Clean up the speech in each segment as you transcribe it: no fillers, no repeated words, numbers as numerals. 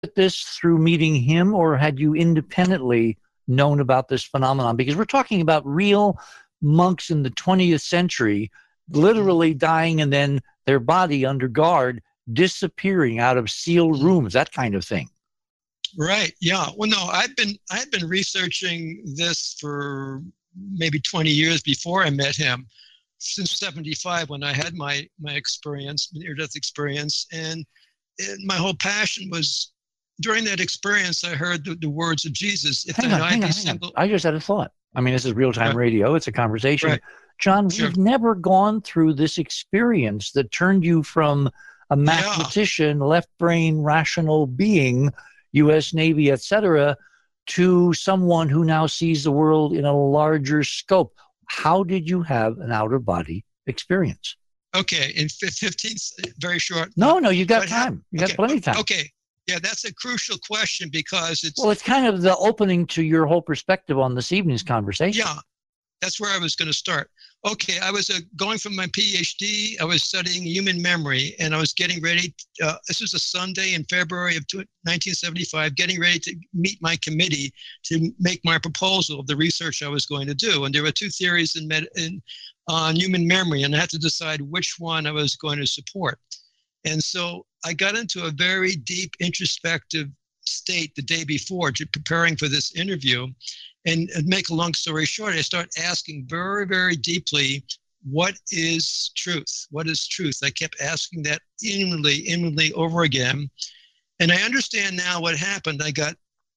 this through meeting him, or had you independently known about this phenomenon? Because we're talking about real monks in the 20th century, literally dying and then their body under guard disappearing out of sealed rooms, that kind of thing. Right. Yeah. Well, no, I've been researching this for maybe 20 years before I met him, since 75 when I had my experience, near-death experience. And my whole passion was, during that experience, I heard the words of Jesus. If hang on. I just had a thought. I mean, this is real-time radio. It's a conversation. Right. John, we've never gone through this experience that turned you from a mathematician, left brain, rational being, U.S. Navy, etc., to someone who now sees the world in a larger scope. How did you have an out-of-body experience? Okay, in 15, very short. No, you got time. You got plenty of time. Okay, yeah, that's a crucial question because it's... Well, it's kind of the opening to your whole perspective on this evening's conversation. Yeah, that's where I was going to start. Okay, I was going from my PhD. I was studying human memory, and I was getting ready. This was a Sunday in February of 1975, getting ready to meet my committee to make my proposal of the research I was going to do. And there were two theories on human memory, and I had to decide which one I was going to support. And so I got into a very deep introspective state the day before, preparing for this interview. And make a long story short, I start asking very, very deeply, what is truth? What is truth? I kept asking that inwardly over again. And I understand now what happened. I got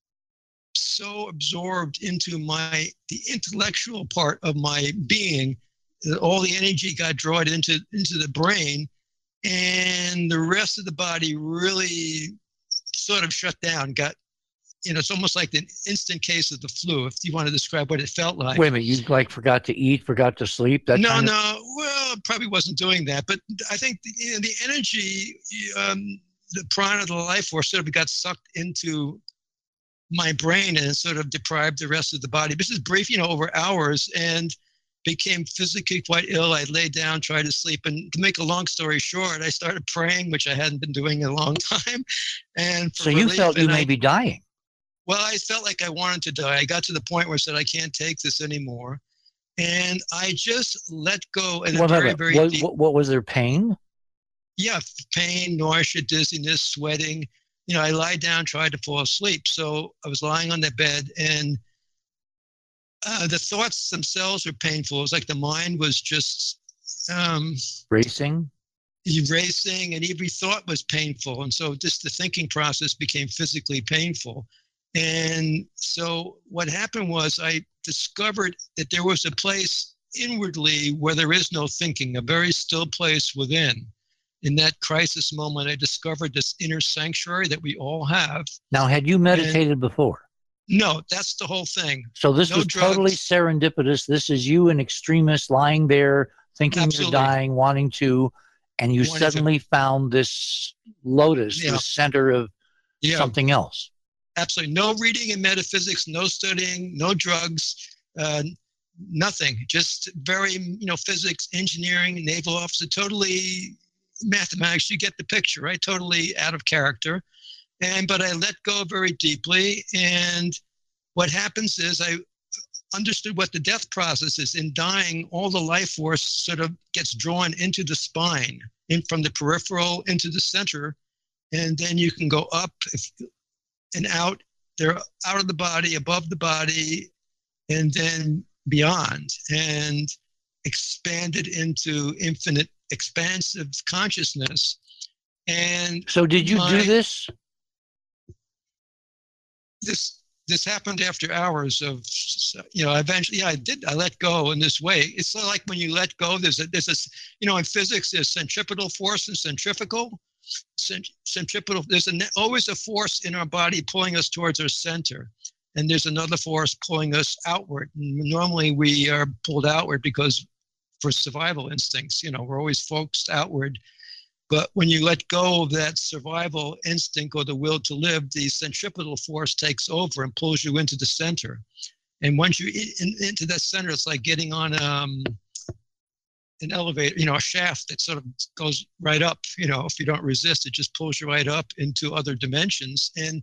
so absorbed into the intellectual part of my being that all the energy got drawn into the brain, and the rest of the body really sort of shut down, it's almost like an instant case of the flu, if you want to describe what it felt like. Wait a minute, you forgot to eat, forgot to sleep? No, well, probably wasn't doing that. But I think the energy, the prana, the life force sort of got sucked into my brain and sort of deprived the rest of the body. This is brief, over hours, and became physically quite ill. I lay down, tried to sleep. And to make a long story short, I started praying, which I hadn't been doing in a long time. And so you felt you may be dying? Well, I felt like I wanted to die. I got to the point where I said, I can't take this anymore. And I just let go. And what was there, pain? Yeah, pain, nausea, dizziness, sweating. I lied down, tried to fall asleep. So I was lying on the bed, and the thoughts themselves were painful. It was like the mind was just racing, and every thought was painful. And so just the thinking process became physically painful. And so what happened was I discovered that there was a place inwardly where there is no thinking, a very still place within. In that crisis moment, I discovered this inner sanctuary that we all have. Now, had you meditated before? No, that's the whole thing. So this was totally serendipitous. This is you, an extremist, lying there, thinking you're dying, wanting to, and you suddenly found this lotus, this center of something else. Absolutely. No reading in metaphysics, no studying, no drugs, nothing. Just very, physics, engineering, naval officer, totally mathematics. You get the picture, right? Totally out of character. But I let go very deeply. And what happens is I understood what the death process is. In dying, all the life force sort of gets drawn into the spine, from the peripheral into the center. And then you can go up and out. They're out of the body, above the body, and then beyond, and expanded into infinite, expansive consciousness. And so did you do this? This happened after hours of, eventually, I did. I let go in this way. It's sort of like when you let go, there's in physics, there's centripetal force and centrifugal. Centripetal, there's always a force in our body pulling us towards our center, and there's another force pulling us outward. And normally we are pulled outward because for survival instincts, we're always focused outward. But when you let go of that survival instinct or the will to live, the centripetal force takes over and pulls you into the center. And once you into that center, it's like getting on an elevator, a shaft that sort of goes right up. If you don't resist, it just pulls you right up into other dimensions. And